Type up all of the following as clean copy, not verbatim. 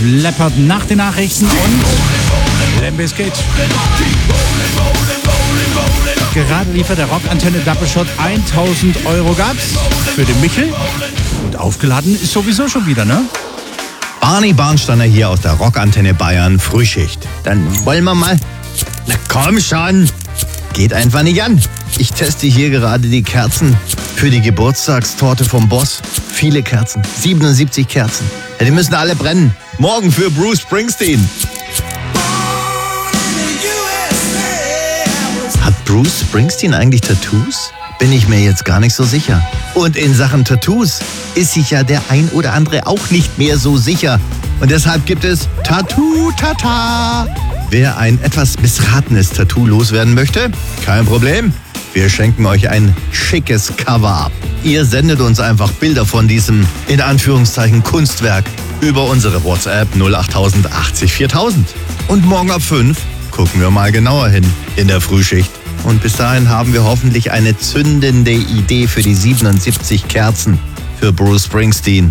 Leppard nach den Nachrichten und Limp Bizkit. Gerade liefert der Rockantenne Doppelshot. 1.000 € gab's für den Michel. Und aufgeladen ist sowieso schon wieder, ne? Barney Barnsteiner hier aus der Rockantenne Bayern Frühschicht. Dann wollen wir mal... Na komm schon! Geht einfach nicht an. Ich teste hier gerade die Kerzen für die Geburtstagstorte vom Boss. Viele Kerzen. 77 Kerzen. Ja, die müssen alle brennen. Morgen für Bruce Springsteen. Hat Bruce Springsteen eigentlich Tattoos? Bin ich mir jetzt gar nicht so sicher. Und in Sachen Tattoos ist sich ja der ein oder andere auch nicht mehr so sicher. Und deshalb gibt es Tattoo-Tata. Wer ein etwas missratenes Tattoo loswerden möchte, kein Problem. Wir schenken euch ein schickes Cover ab. Ihr sendet uns einfach Bilder von diesem, in Anführungszeichen, Kunstwerk über unsere WhatsApp 08000 80 4000. Und morgen ab 5 gucken wir mal genauer hin in der Frühschicht. Und bis dahin haben wir hoffentlich eine zündende Idee für die 77 Kerzen für Bruce Springsteen.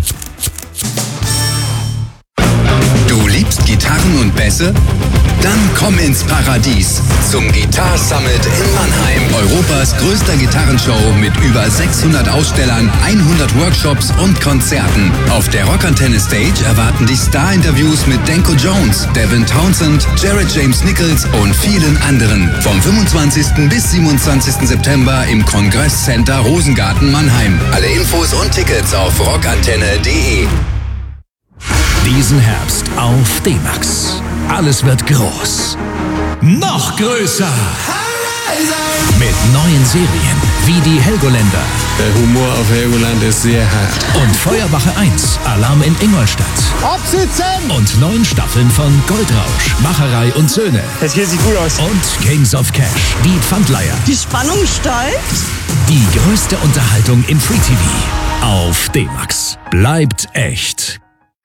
Du liebst Gitarren und Bässe? Dann komm ins Paradies zum Guitar Summit in Mannheim. Europas größter Gitarrenshow mit über 600 Ausstellern, 100 Workshops und Konzerten. Auf der Rockantenne Stage erwarten dich Star-Interviews mit Danko Jones, Devin Townsend, Jared James Nichols und vielen anderen. Vom 25. bis 27. September im Kongresscenter Rosengarten Mannheim. Alle Infos und Tickets auf rockantenne.de. Diesen Herbst auf D-Max. Alles wird groß. Noch größer. Mit neuen Serien wie die Helgoländer. Der Humor auf Helgoland ist sehr hart. Und Feuerwache 1, Alarm in Ingolstadt. Absitzen! Und 9 Staffeln von Goldrausch, Macherei und Söhne. Das hier sieht gut aus. Und Kings of Cash, die Pfandleiher. Die Spannung steigt. Die größte Unterhaltung im Free TV. Auf D-Max. Bleibt echt.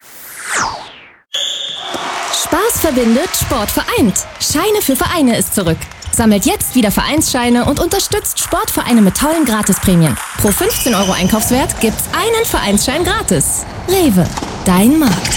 Spaß verbindet, Sport vereint. Scheine für Vereine ist zurück. Sammelt jetzt wieder Vereinsscheine und unterstützt Sportvereine mit tollen Gratisprämien. Pro 15 € Einkaufswert gibt's einen Vereinsschein gratis. Rewe, dein Markt.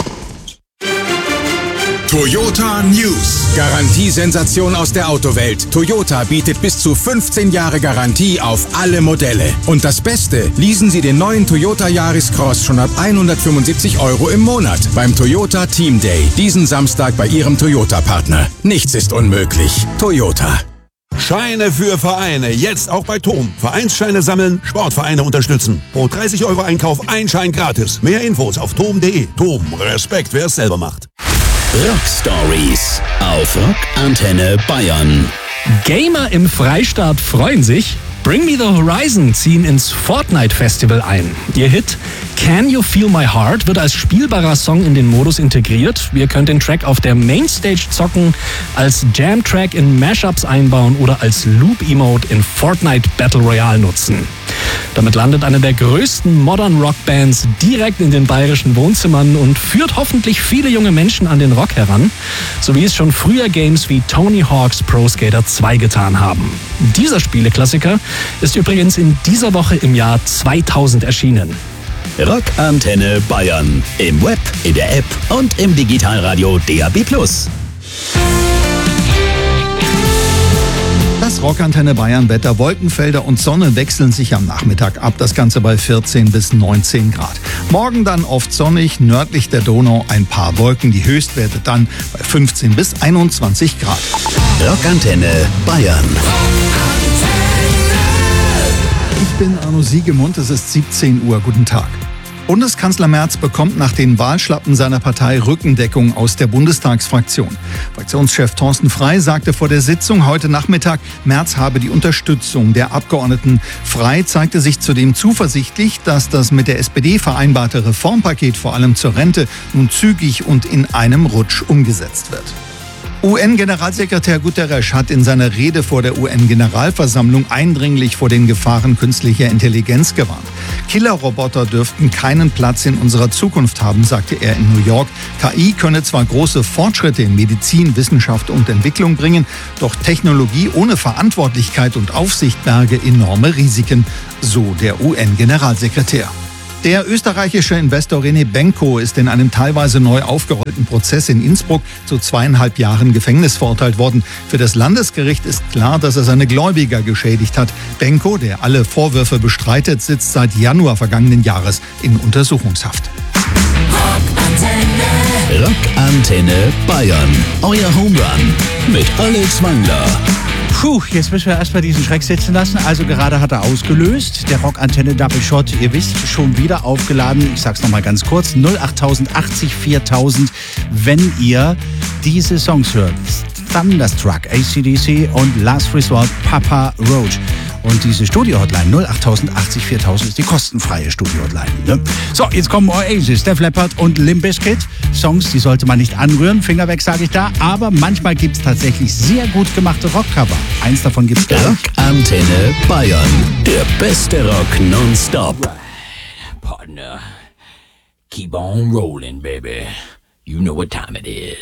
Toyota News. Garantiesensation aus der Autowelt. Toyota bietet bis zu 15 Jahre Garantie auf alle Modelle. Und das Beste, leasen Sie den neuen Toyota Yaris Cross schon ab 175 € im Monat beim Toyota Team Day. Diesen Samstag bei Ihrem Toyota-Partner. Nichts ist unmöglich. Toyota. Scheine für Vereine. Jetzt auch bei TOM. Vereinsscheine sammeln, Sportvereine unterstützen. Pro 30 € Einkauf ein Schein gratis. Mehr Infos auf tom.de. TOM. Respekt, wer es selber macht. Rock Stories auf Rockantenne Bayern. Gamer im Freistaat freuen sich. Bring Me The Horizon ziehen ins Fortnite Festival ein. Ihr Hit Can You Feel My Heart wird als spielbarer Song in den Modus integriert. Ihr könnt den Track auf der Mainstage zocken, als Jam-Track in Mashups einbauen oder als Loop-Emote in Fortnite Battle Royale nutzen. Damit landet eine der größten Modern Rock Bands direkt in den bayerischen Wohnzimmern und führt hoffentlich viele junge Menschen an den Rock heran, so wie es schon früher Games wie Tony Hawk's Pro Skater 2 getan haben. Dieser Spieleklassiker ist übrigens in dieser Woche im Jahr 2000 erschienen. Rockantenne Bayern. Im Web, in der App und im Digitalradio DAB+. Das Rockantenne Bayern Wetter, Wolkenfelder und Sonne wechseln sich am Nachmittag ab. Das Ganze bei 14 bis 19 Grad. Morgen dann oft sonnig, nördlich der Donau ein paar Wolken. Die Höchstwerte dann bei 15 bis 21 Grad. Rockantenne Bayern. Ich bin Arno Siegemund, es ist 17 Uhr. Guten Tag. Bundeskanzler Merz bekommt nach den Wahlschlappen seiner Partei Rückendeckung aus der Bundestagsfraktion. Fraktionschef Thorsten Frey sagte vor der Sitzung heute Nachmittag, Merz habe die Unterstützung der Abgeordneten. Frey zeigte sich zudem zuversichtlich, dass das mit der SPD vereinbarte Reformpaket vor allem zur Rente nun zügig und in einem Rutsch umgesetzt wird. UN-Generalsekretär Guterres hat in seiner Rede vor der UN-Generalversammlung eindringlich vor den Gefahren künstlicher Intelligenz gewarnt. Killerroboter dürften keinen Platz in unserer Zukunft haben, sagte er in New York. KI könne zwar große Fortschritte in Medizin, Wissenschaft und Entwicklung bringen, doch Technologie ohne Verantwortlichkeit und Aufsicht berge enorme Risiken, so der UN-Generalsekretär. Der österreichische Investor René Benko ist in einem teilweise neu aufgerollten Prozess in Innsbruck zu 2,5 Jahren Gefängnis verurteilt worden. Für das Landesgericht ist klar, dass er seine Gläubiger geschädigt hat. Benko, der alle Vorwürfe bestreitet, sitzt seit Januar vergangenen Jahres in Untersuchungshaft. Rockantenne Bayern. Euer Home Run mit Alex Wangler. Puh, jetzt müssen wir erstmal diesen Schreck sitzen lassen. Also gerade hat er ausgelöst. Der Rockantenne Double Shot, ihr wisst, schon wieder aufgeladen. Ich sag's nochmal ganz kurz. 08000 80 4000, wenn ihr diese Songs hört. Thunderstruck, AC/DC und Last Resort, Papa Roach. Und diese Studio-Hotline 08000 80 4000 ist die kostenfreie Studio-Hotline. Ne? So, jetzt kommen Oasis, Def Leppard und Limp Bizkit. Songs, die sollte man nicht anrühren. Finger weg, sage ich da. Aber manchmal gibt es tatsächlich sehr gut gemachte Rockcover. Eins davon gibt's gleich. Rockantenne Bayern. Der beste Rock nonstop. Partner, keep on rolling, baby. You know what time it is.